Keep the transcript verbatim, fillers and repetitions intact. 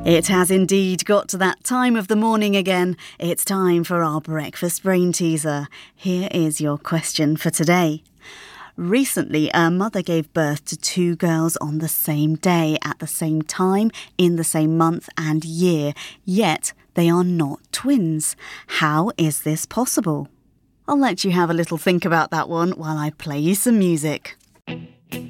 It has indeed got to that time of the morning again. It's time for our breakfast brain teaser. Here is your question for today. Recently, a mother gave birth to two girls on the same day, at the same time, in the same month and year, yet they are not twins. How is this possible? I'll let you have a little think about that one while I play you some music.